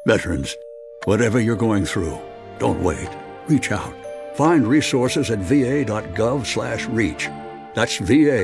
Veterans, whatever you're going through, don't wait. Reach out. Find resources at va.gov/reach. That's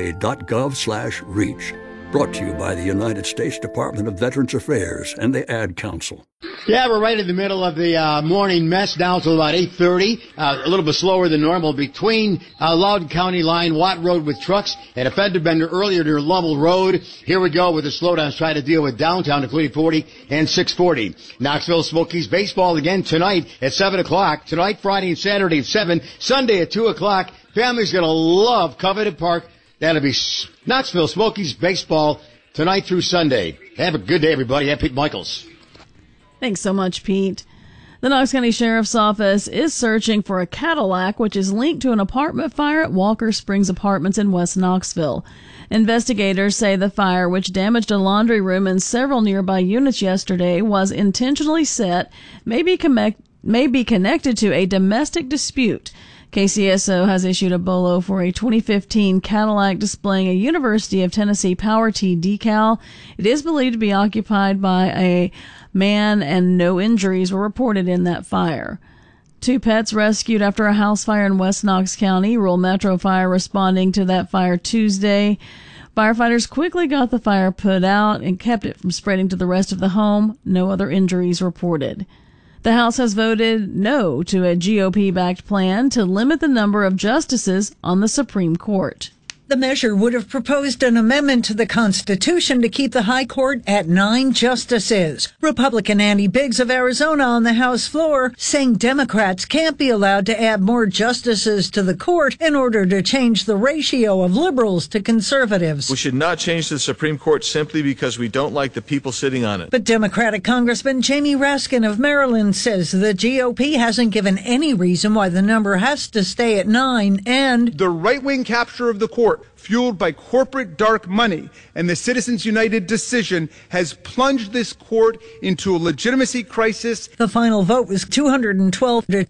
va.gov/reach. Brought to you by the United States Department of Veterans Affairs and the Ad Council. Yeah, we're right in the middle of the morning mess now till about 8:30. A little bit slower than normal between Loudoun County line, Watt Road with trucks, and a fender bender earlier near Lovell Road. Here we go with the slowdowns trying to deal with downtown, including 40 and 640. Knoxville Smokies baseball again tonight at 7 o'clock. Tonight, Friday and Saturday at 7. Sunday at 2 o'clock. Family's going to love Covenant Park. That'll be Knoxville Smokies baseball tonight through Sunday. Have a good day, everybody. I'm Pete Michaels. Thanks so much, Pete. The Knox County Sheriff's Office is searching for a Cadillac which is linked to an apartment fire at Walker Springs Apartments in West Knoxville. Investigators say the fire, which damaged a laundry room and several nearby units yesterday, was intentionally set, may be connected to a domestic dispute. KCSO has issued a BOLO for a 2015 Cadillac displaying a University of Tennessee Power T decal. It is believed to be occupied by a man, and no injuries were reported in that fire. 2 pets rescued after a house fire in West Knox County. Rural Metro Fire responding to that fire Tuesday. Firefighters quickly got the fire put out and kept it from spreading to the rest of the home. No other injuries reported. The House has voted no to a GOP-backed plan to limit the number of justices on the Supreme Court. The measure would have proposed an amendment to the Constitution to keep the High Court at 9 justices. Republican Andy Biggs of Arizona on the House floor saying Democrats can't be allowed to add more justices to the court in order to change the ratio of liberals to conservatives. We should not change the Supreme Court simply because we don't like the people sitting on it. But Democratic Congressman Jamie Raskin of Maryland says the GOP hasn't given any reason why the number has to stay at 9, and the right-wing capture of the court, fueled by corporate dark money, and the Citizens United decision has plunged this court into a legitimacy crisis. The final vote was 212 to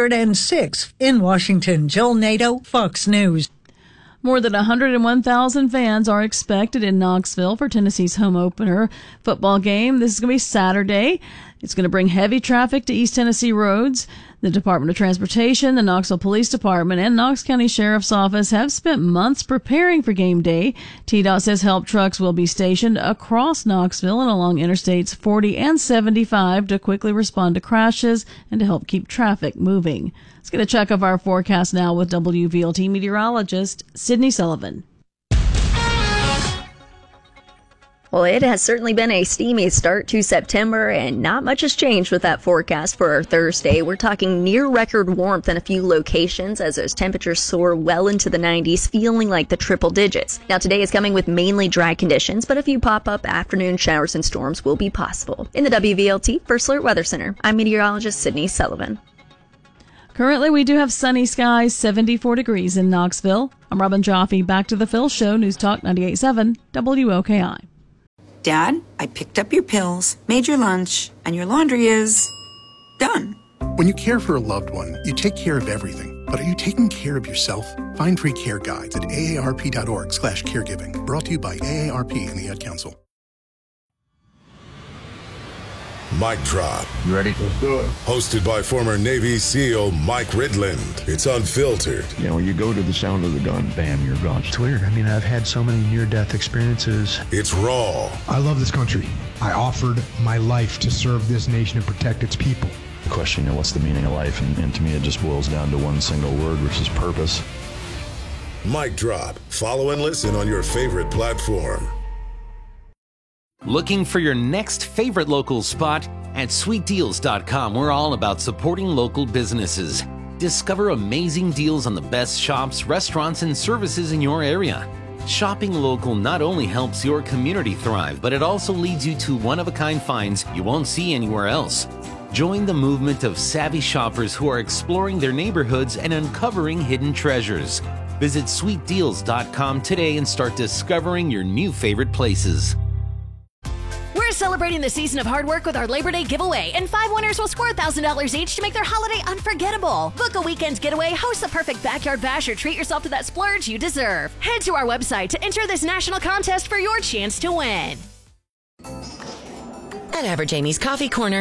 206 in Washington. Jill Nato, Fox News. More than 101,000 fans are expected in Knoxville for Tennessee's home opener football game. This is going to be Saturday. It's going to bring heavy traffic to East Tennessee roads. The Department of Transportation, the Knoxville Police Department, and Knox County Sheriff's Office have spent months preparing for game day. TDOT says help trucks will be stationed across Knoxville and along Interstates 40 and 75 to quickly respond to crashes and to help keep traffic moving. Let's get a check of our forecast now with WVLT meteorologist Sydney Sullivan. Well, it has certainly been a steamy start to September, and not much has changed with that forecast for our Thursday. We're talking near record warmth in a few locations as those temperatures soar well into the 90s, feeling like the triple digits. Now, today is coming with mainly dry conditions, but a few pop-up afternoon showers and storms will be possible. In the WVLT First Alert Weather Center, I'm meteorologist Sydney Sullivan. Currently, we do have sunny skies, 74 degrees in Knoxville. I'm Robin Jaffe. Back to the Phil Show, News Talk 98.7 WOKI. Dad, I picked up your pills, made your lunch, and your laundry is done. When you care for a loved one, you take care of everything. But are you taking care of yourself? Find free care guides at aarp.org/caregiving. Brought to you by AARP and the Ad Council. Mic Drop. You ready? Let's do it. Hosted by former Navy SEAL Mike Ridland. It's unfiltered. You know, you go to the sound of the gun, bam, you're gone. It's weird. I mean, I've had so many near-death experiences. It's raw. I love this country. I offered my life to serve this nation and protect its people. The question, you know, what's the meaning of life? And to me, it just boils down to one single word, which is purpose. Mic Drop. Follow and listen on your favorite platform. Looking for your next favorite local spot? At sweetdeals.com, we're all about supporting local businesses. Discover amazing deals on the best shops, restaurants, and services in your area. Shopping local not only helps your community thrive, but it also leads you to one-of-a-kind finds you won't see anywhere else. Join the movement of savvy shoppers who are exploring their neighborhoods and uncovering hidden treasures. Visit sweetdeals.com today and start discovering your new favorite places. We're celebrating the season of hard work with our Labor Day giveaway, and 5 winners will score $1,000 each to make their holiday unforgettable. Book a weekend getaway, host the perfect backyard bash, or treat yourself to that splurge you deserve. Head to our website to enter this national contest for your chance to win. At Average Amy's Coffee Corner,